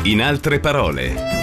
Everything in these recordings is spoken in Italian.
In altre parole.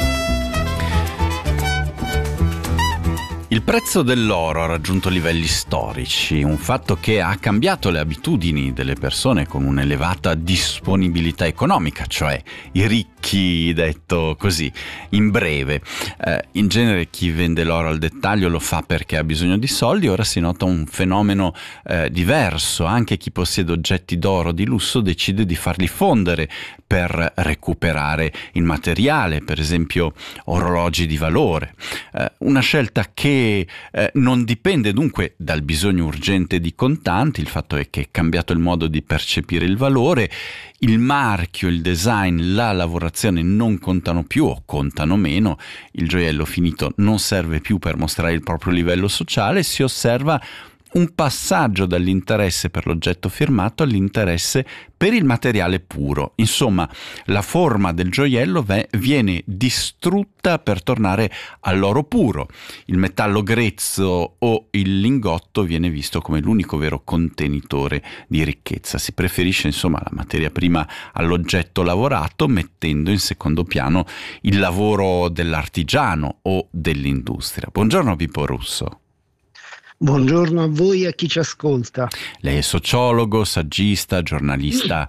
Il prezzo dell'oro ha raggiunto livelli storici, un fatto che ha cambiato le abitudini delle persone con un'elevata disponibilità economica, cioè i ricchi, detto così, in breve. In genere chi vende l'oro al dettaglio lo fa perché ha bisogno di soldi. Ora si nota un fenomeno diverso: anche chi possiede oggetti d'oro di lusso decide di farli fondere per recuperare il materiale, per esempio orologi di valore. Una scelta che non dipende dunque dal bisogno urgente di contanti. Il fatto è che è cambiato il modo di percepire il valore, il marchio, il design, la lavorazione non contano più o contano meno, il gioiello finito non serve più per mostrare il proprio livello sociale, si osserva un passaggio dall'interesse per l'oggetto firmato all'interesse per il materiale puro. Insomma, la forma del gioiello viene distrutta per tornare all'oro puro. Il metallo grezzo o il lingotto viene visto come l'unico vero contenitore di ricchezza. Si preferisce insomma la materia prima all'oggetto lavorato, mettendo in secondo piano il lavoro dell'artigiano o dell'industria. Buongiorno Pippo Russo. Buongiorno a voi e a chi ci ascolta. Lei è sociologo, saggista, giornalista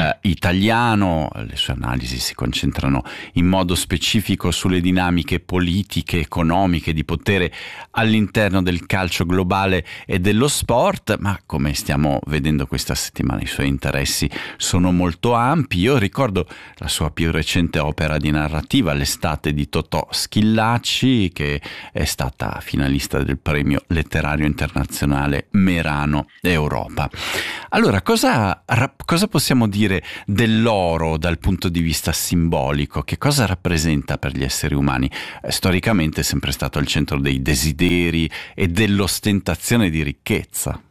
italiano. Le sue analisi si concentrano in modo specifico sulle dinamiche politiche, economiche, di potere all'interno del calcio globale e dello sport, ma come stiamo vedendo questa settimana i suoi interessi sono molto ampi. Io ricordo la sua più recente opera di narrativa, L'estate di Totò Schillaci, che è stata finalista del premio letterario internazionale Merano Europa. Allora, cosa possiamo dire dell'oro dal punto di vista simbolico? Che cosa rappresenta per gli esseri umani? Storicamente è sempre stato al centro dei desideri e dell'ostentazione di ricchezza.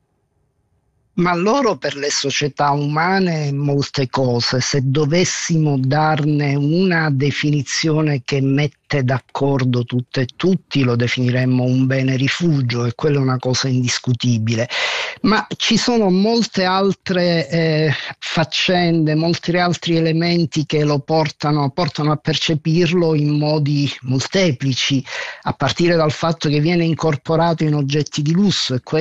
Ma l'oro per le società umane è molte cose. Se dovessimo darne una definizione che mette d'accordo tutte e tutti, lo definiremmo un bene rifugio, e quella è una cosa indiscutibile. Ma ci sono molte altre faccende, molti altri elementi che lo portano a percepirlo in modi molteplici, a partire dal fatto che viene incorporato in oggetti di lusso, e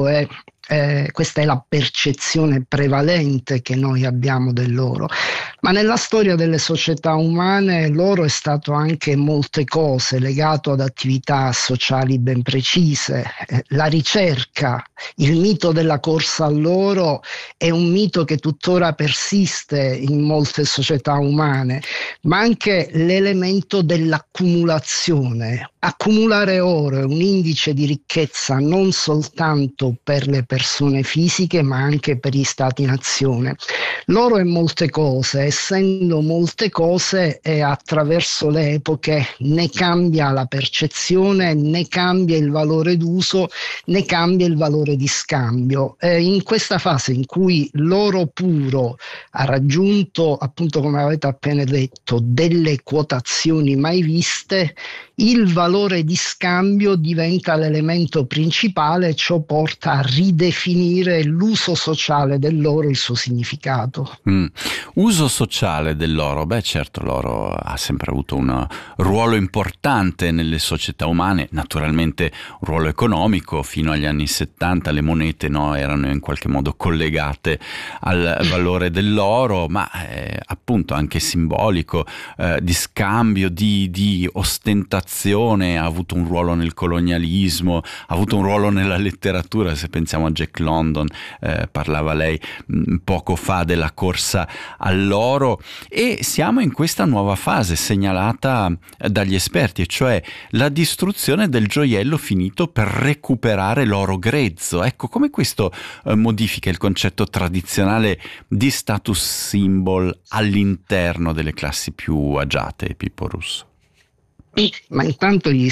questa è la percezione prevalente che noi abbiamo dell'oro. Ma nella storia delle società umane l'oro è stato anche molte cose, legato ad attività sociali ben precise. La ricerca, il mito della corsa all'oro è un mito che tuttora persiste in molte società umane, ma anche l'elemento dell'accumulazione. Accumulare oro è un indice di ricchezza non soltanto per le persone fisiche, ma anche per gli stati-nazione. L'oro è molte cose, essendo molte cose, attraverso le epoche ne cambia la percezione, ne cambia il valore d'uso, ne cambia il valore di scambio. In questa fase in cui l'oro puro ha raggiunto, appunto come avete appena detto, delle quotazioni mai viste, il valore di scambio diventa l'elemento principale. Ciò porta a ridefinire l'uso sociale dell'oro e il suo significato. Uso sociale dell'oro? Beh, certo, l'oro ha sempre avuto un ruolo importante nelle società umane, naturalmente un ruolo economico. Fino agli anni 70 le monete erano in qualche modo collegate al valore dell'oro, ma appunto anche simbolico, di scambio, di ostentazione. Ha avuto un ruolo nel colonialismo, ha avuto un ruolo nella letteratura. Se pensiamo a Jack London, parlava lei poco fa della corsa all'oro, e siamo in questa nuova fase segnalata dagli esperti, e cioè la distruzione del gioiello finito per recuperare l'oro grezzo. Ecco, come questo modifica il concetto tradizionale di status symbol all'interno delle classi più agiate, Pippo Russo? Ma intanto gli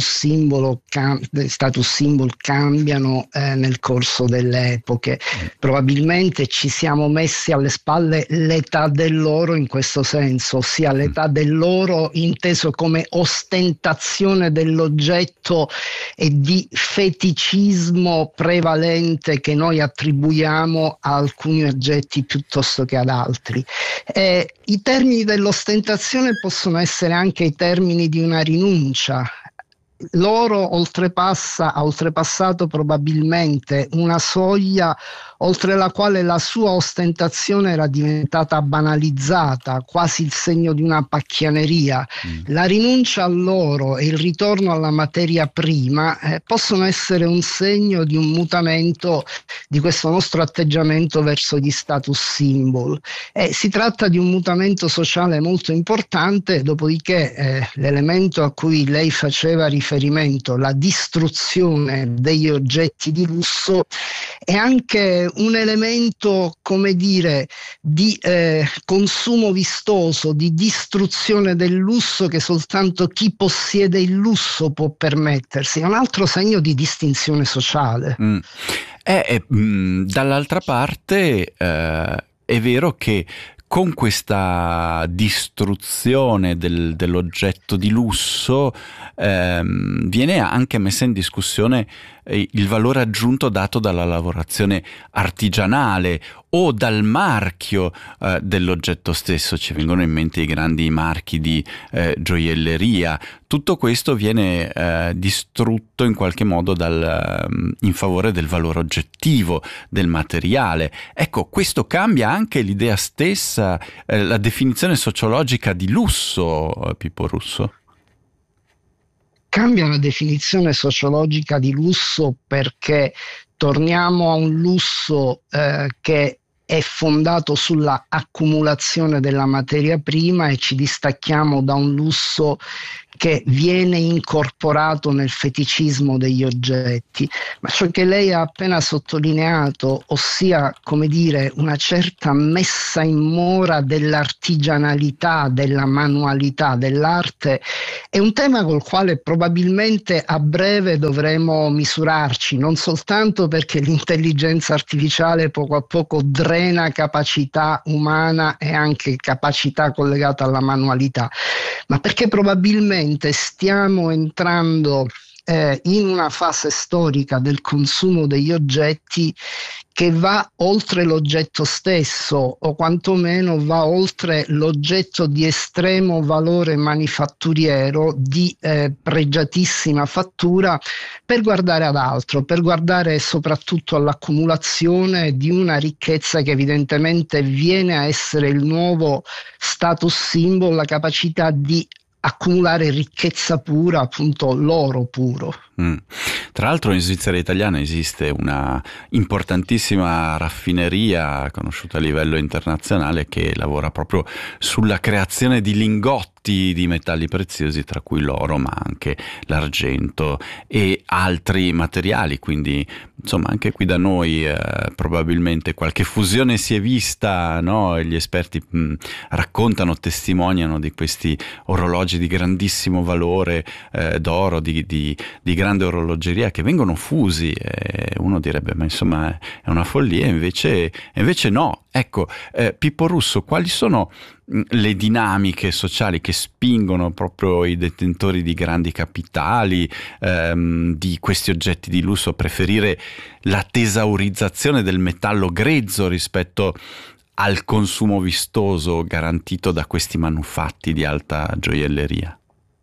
status symbol cambiano nel corso delle epoche. Probabilmente ci siamo messi alle spalle l'età dell'oro in questo senso, ossia l'età dell'oro inteso come ostentazione dell'oggetto e di feticismo prevalente che noi attribuiamo a alcuni oggetti piuttosto che ad altri. I termini dell'ostentazione possono essere anche i termini di una rinuncia. L'oro ha oltrepassato probabilmente una soglia oltre la quale la sua ostentazione era diventata banalizzata, quasi il segno di una pacchianeria. La rinuncia all'oro e il ritorno alla materia prima possono essere un segno di un mutamento di questo nostro atteggiamento verso gli status symbol. Si tratta di un mutamento sociale molto importante, dopodiché l'elemento a cui lei faceva riferimento, la distruzione degli oggetti di lusso, è anche un elemento, come dire, di consumo vistoso, di distruzione del lusso che soltanto chi possiede il lusso può permettersi. È un altro segno di distinzione sociale. Dall'altra parte è vero che con questa distruzione dell'oggetto di lusso viene anche messa in discussione il valore aggiunto dato dalla lavorazione artigianale o dal marchio dell'oggetto stesso. Ci vengono in mente i grandi marchi di gioielleria. Tutto questo viene distrutto in qualche modo in favore del valore oggettivo del materiale. Ecco, questo cambia anche l'idea stessa, la definizione sociologica di lusso, Pippo Russo. Cambia la definizione sociologica di lusso perché torniamo a un lusso che è fondato sulla accumulazione della materia prima e ci distacchiamo da un lusso che viene incorporato nel feticismo degli oggetti. Ma ciò che lei ha appena sottolineato, ossia, come dire, una certa messa in mora dell'artigianalità, della manualità, dell'arte, è un tema col quale probabilmente a breve dovremo misurarci, non soltanto perché l'intelligenza artificiale poco a poco drena capacità umana e anche capacità collegata alla manualità, ma perché probabilmente stiamo entrando in una fase storica del consumo degli oggetti che va oltre l'oggetto stesso, o quantomeno va oltre l'oggetto di estremo valore manifatturiero, di pregiatissima fattura, per guardare ad altro, per guardare soprattutto all'accumulazione di una ricchezza che evidentemente viene a essere il nuovo status symbol, la capacità di accumulare ricchezza pura, appunto l'oro puro. Tra l'altro in Svizzera italiana esiste una importantissima raffineria conosciuta a livello internazionale che lavora proprio sulla creazione di lingotti di metalli preziosi, tra cui l'oro ma anche l'argento e altri materiali, quindi insomma anche qui da noi probabilmente qualche fusione si è vista, no? Gli esperti raccontano, testimoniano di questi orologi di grandissimo valore d'oro, di grande orologeria che vengono fusi, uno direbbe ma insomma è una follia, invece no. Ecco, Pippo Russo, quali sono le dinamiche sociali che spingono proprio i detentori di grandi capitali, di questi oggetti di lusso, a preferire la tesaurizzazione del metallo grezzo rispetto al consumo vistoso garantito da questi manufatti di alta gioielleria?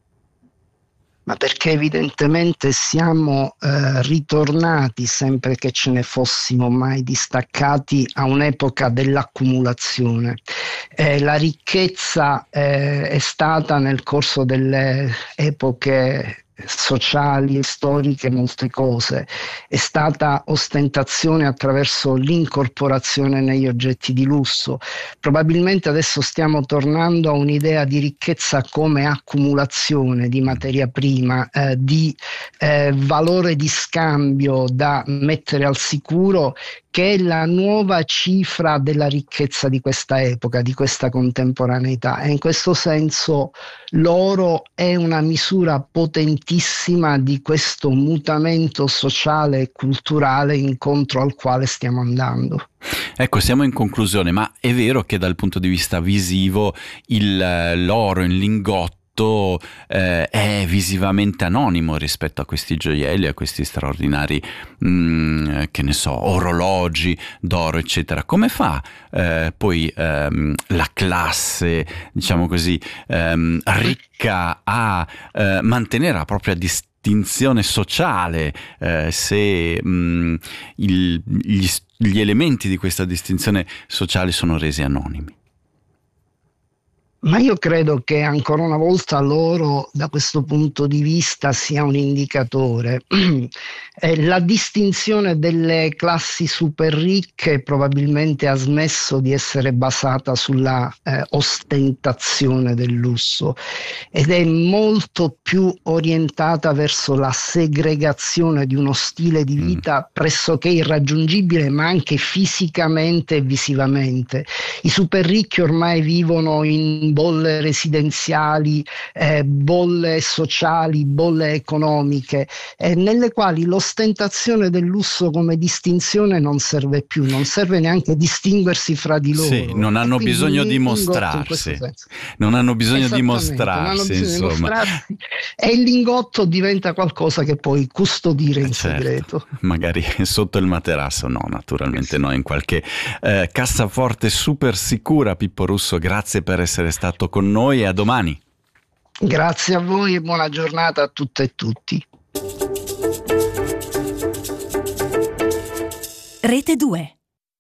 Ma perché evidentemente siamo ritornati, sempre che ce ne fossimo mai distaccati, a un'epoca dell'accumulazione. La ricchezza è stata nel corso delle epoche sociali e storiche molte cose, è stata ostentazione attraverso l'incorporazione negli oggetti di lusso. Probabilmente adesso stiamo tornando a un'idea di ricchezza come accumulazione di materia prima, di valore di scambio da mettere al sicuro, che è la nuova cifra della ricchezza di questa epoca, di questa contemporaneità, e in questo senso l'oro è una misura potentissima di questo mutamento sociale e culturale incontro al quale stiamo andando. Ecco, siamo in conclusione, ma è vero che dal punto di vista visivo l'oro in lingotto è visivamente anonimo rispetto a questi gioielli, a questi straordinari, che ne so, orologi d'oro, eccetera. Come fa poi la classe, diciamo così, ricca a mantenere la propria distinzione sociale, se gli elementi di questa distinzione sociale sono resi anonimi? Ma io credo che ancora una volta l'oro da questo punto di vista sia un indicatore. La distinzione delle classi super ricche probabilmente ha smesso di essere basata sulla ostentazione del lusso ed è molto più orientata verso la segregazione di uno stile di vita pressoché irraggiungibile, ma anche fisicamente e visivamente. I super ricchi ormai vivono in bolle residenziali, bolle sociali, bolle economiche, nelle quali l'ostentazione del lusso come distinzione non serve più, non serve neanche distinguersi fra di loro. Sì, non hanno bisogno di mostrarsi, non hanno bisogno di mostrarsi, insomma. E il lingotto diventa qualcosa che puoi custodire in segreto. Magari sotto il materasso, no, naturalmente no, in qualche cassaforte super sicura. Pippo Russo, grazie per essere stato con noi e a domani. Grazie a voi e buona giornata a tutte e tutti. Rete 2.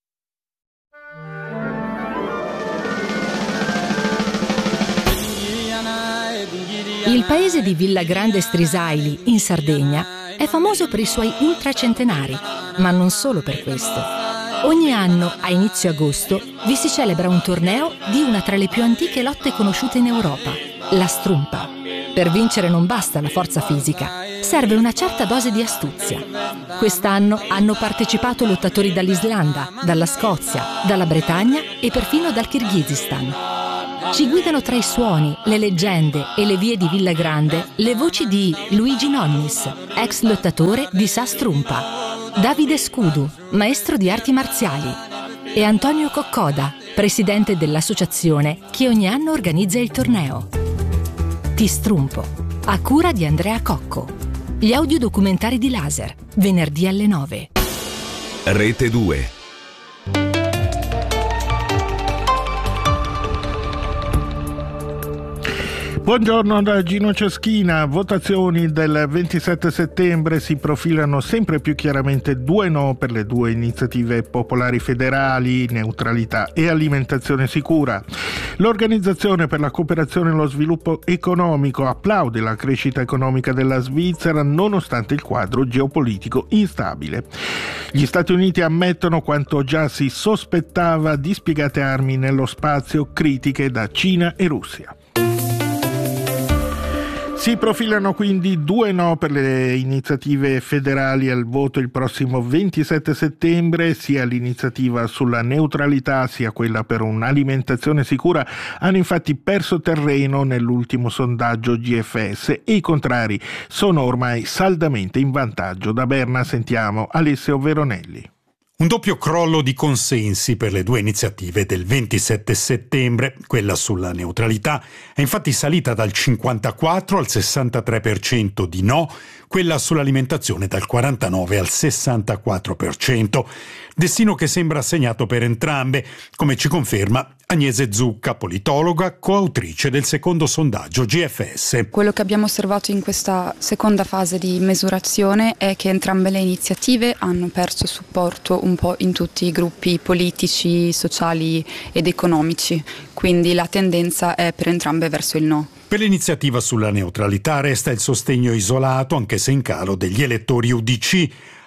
Il paese di Villagrande Strisaili, in Sardegna, è famoso per i suoi ultracentenari, ma non solo per questo. Ogni anno, a inizio agosto, vi si celebra un torneo di una tra le più antiche lotte conosciute in Europa, la strumpa. Per vincere non basta la forza fisica, serve una certa dose di astuzia. Quest'anno hanno partecipato lottatori dall'Islanda, dalla Scozia, dalla Bretagna e perfino dal Kirghizistan. Ci guidano tra i suoni, le leggende e le vie di Villagrande le voci di Luigi Nonnis, ex lottatore di Sa Strumpa, Davide Scudu, maestro di arti marziali, e Antonio Coccoda, presidente dell'associazione che ogni anno organizza il torneo. Ti strumpo, a cura di Andrea Cocco. Gli audiodocumentari di Laser, venerdì alle 9. Rete 2. Buongiorno da Gino Ceschina. Votazioni del 27 settembre si profilano sempre più chiaramente due no per le due iniziative popolari federali, neutralità e alimentazione sicura. L'Organizzazione per la cooperazione e lo sviluppo economico applaude la crescita economica della Svizzera nonostante il quadro geopolitico instabile. Gli Stati Uniti ammettono quanto già si sospettava: dispiegate armi nello spazio, critiche da Cina e Russia. Si profilano quindi due no per le iniziative federali al voto il prossimo 27 settembre, sia l'iniziativa sulla neutralità sia quella per un'alimentazione sicura hanno infatti perso terreno nell'ultimo sondaggio GFS e i contrari sono ormai saldamente in vantaggio. Da Berna sentiamo Alessio Veronelli. Un doppio crollo di consensi per le due iniziative del 27 settembre. Quella sulla neutralità è infatti salita dal 54 al 63% di no, quella sull'alimentazione dal 49 al 64%. Destino che sembra segnato per entrambe, come ci conferma Agnese Zucca, politologa, coautrice del secondo sondaggio GFS. Quello che abbiamo osservato in questa seconda fase di misurazione è che entrambe le iniziative hanno perso supporto un po' in tutti i gruppi politici, sociali ed economici, quindi la tendenza è per entrambe verso il no. Per l'iniziativa sulla neutralità resta il sostegno isolato, anche se in calo, degli elettori UDC.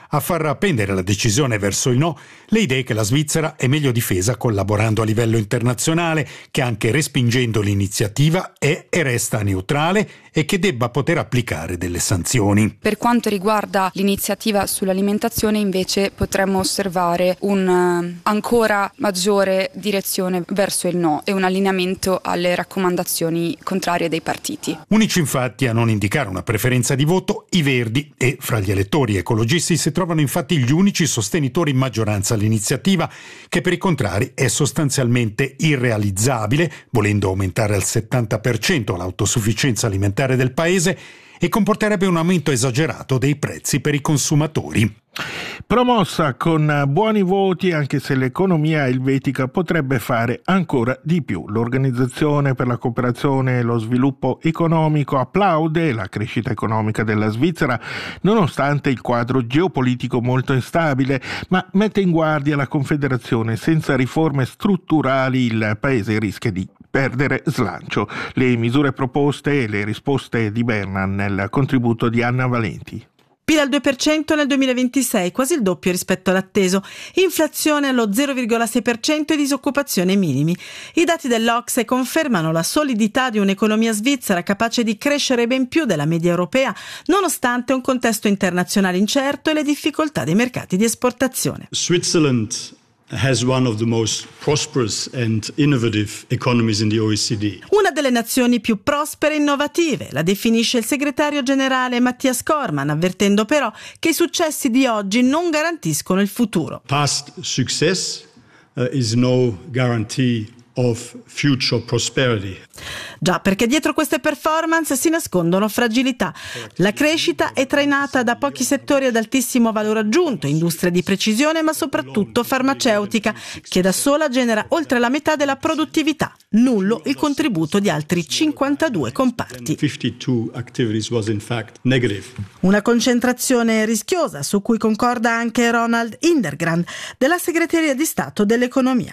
a far pendere la decisione verso il no le idee che la Svizzera è meglio difesa collaborando a livello internazionale, che anche respingendo l'iniziativa è e resta neutrale e che debba poter applicare delle sanzioni. Per quanto riguarda l'iniziativa sull'alimentazione, invece, potremmo osservare un ancora maggiore direzione verso il no e un allineamento alle raccomandazioni contrarie dei partiti. Unici infatti a non indicare una preferenza di voto i Verdi, e fra gli elettori ecologisti si trovano infatti gli unici sostenitori in maggioranza all'iniziativa, che per i contrari è sostanzialmente irrealizzabile, volendo aumentare al 70% l'autosufficienza alimentare del paese, e comporterebbe un aumento esagerato dei prezzi per i consumatori. Promossa con buoni voti, anche se l'economia elvetica potrebbe fare ancora di più. L'Organizzazione per la cooperazione e lo sviluppo economico applaude la crescita economica della Svizzera nonostante il quadro geopolitico molto instabile, ma mette in guardia la Confederazione: senza riforme strutturali il paese rischia di perdere slancio. Le misure proposte e le risposte di Bernan nel contributo di Anna Valenti. PIL al 2% nel 2026, quasi il doppio rispetto all'atteso. Inflazione allo 0,6% e disoccupazione minimi. I dati dell'OCSE confermano la solidità di un'economia svizzera capace di crescere ben più della media europea, nonostante un contesto internazionale incerto e le difficoltà dei mercati di esportazione. Switzerland has one of the most prosperous and innovative economies in the OECD. Una delle nazioni più prospere e innovative, la definisce il segretario generale Matthias Cormann, avvertendo però che i successi di oggi non garantiscono il futuro. Past success is no guarantee of future prosperity. Già, perché dietro queste performance si nascondono fragilità. La crescita è trainata da pochi settori ad altissimo valore aggiunto, industria di precisione ma soprattutto farmaceutica, che da sola genera oltre la metà della produttività. Nullo il contributo di altri 52 comparti. 52 activities was in fact negative. Una concentrazione rischiosa su cui concorda anche Ronald Indergrand della Segreteria di Stato dell'Economia,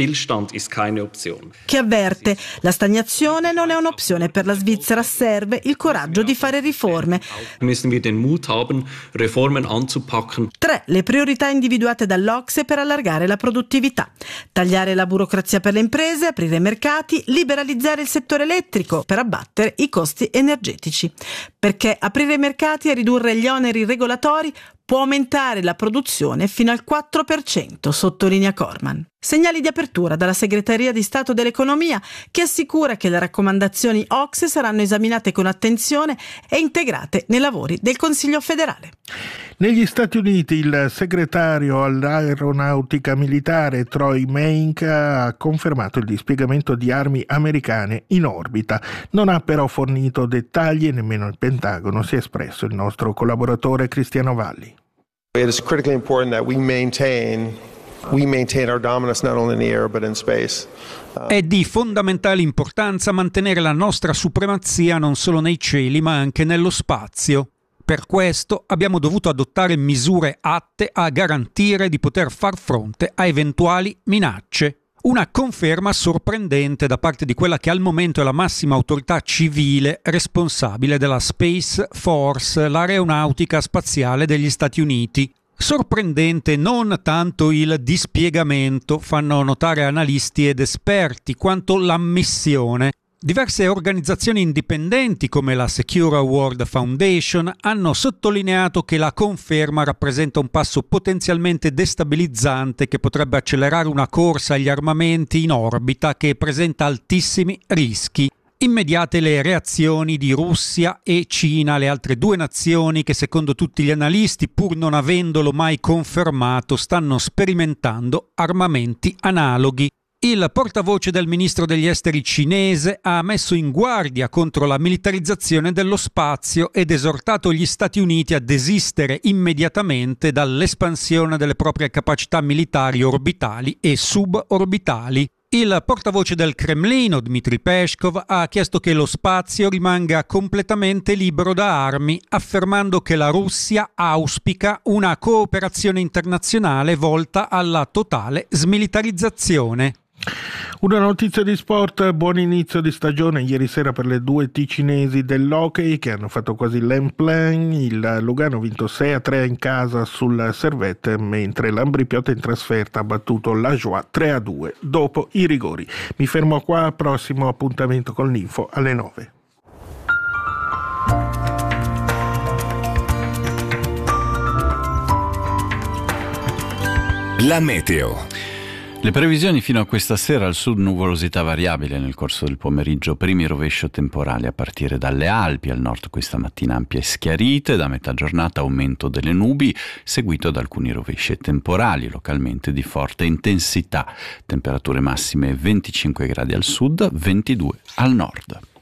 che avverte: la stagnazione non è un'opzione per la Svizzera, serve il coraggio di fare riforme. 3. Le priorità individuate dall'OCSE per allargare la produttività: tagliare la burocrazia per le imprese, aprire mercati, liberalizzare il settore elettrico per abbattere i costi energetici. Perché aprire i mercati e ridurre gli oneri regolatori può aumentare la produzione fino al 4%, sottolinea Cormann. Segnali di apertura dalla Segreteria di Stato dell'Economia, che assicura che le raccomandazioni OCSE saranno esaminate con attenzione e integrate nei lavori del Consiglio federale. Negli Stati Uniti il segretario all'aeronautica militare Troy Meink ha confermato il dispiegamento di armi americane in orbita. Non ha però fornito dettagli e nemmeno il Pentagono si è espresso. Il nostro collaboratore Cristiano Valli. It is critically important that we maintain our dominance not only in the air but in space. È di fondamentale importanza mantenere la nostra supremazia non solo nei cieli ma anche nello spazio. Per questo abbiamo dovuto adottare misure atte a garantire di poter far fronte a eventuali minacce. Una conferma sorprendente da parte di quella che al momento è la massima autorità civile responsabile della Space Force, l'aeronautica spaziale degli Stati Uniti. Sorprendente non tanto il dispiegamento, fanno notare analisti ed esperti, quanto l'ammissione. Diverse organizzazioni indipendenti come la Secure World Foundation hanno sottolineato che la conferma rappresenta un passo potenzialmente destabilizzante che potrebbe accelerare una corsa agli armamenti in orbita che presenta altissimi rischi. Immediate le reazioni di Russia e Cina, le altre due nazioni che secondo tutti gli analisti, pur non avendolo mai confermato, stanno sperimentando armamenti analoghi. Il portavoce del ministro degli esteri cinese ha messo in guardia contro la militarizzazione dello spazio ed esortato gli Stati Uniti a desistere immediatamente dall'espansione delle proprie capacità militari orbitali e suborbitali. Il portavoce del Cremlino, Dmitry Peskov, ha chiesto che lo spazio rimanga completamente libero da armi, affermando che la Russia auspica una cooperazione internazionale volta alla totale smilitarizzazione. Una notizia di sport, buon inizio di stagione ieri sera per le due ticinesi dell'hockey che hanno fatto quasi l'emplan. Il Lugano ha vinto 6-3 in casa sul Servette, mentre l'Ambrì-Piotta in trasferta ha battuto l'Ajoie 3-2 dopo i rigori. Mi fermo qua, prossimo appuntamento con l'Info alle 9. La meteo. Le previsioni fino a questa sera: al sud nuvolosità variabile nel corso del pomeriggio, primi rovescio temporali a partire dalle Alpi, al nord questa mattina ampie schiarite, da metà giornata aumento delle nubi seguito da alcuni rovesci temporali localmente di forte intensità, temperature massime 25 gradi al sud, 22 al nord.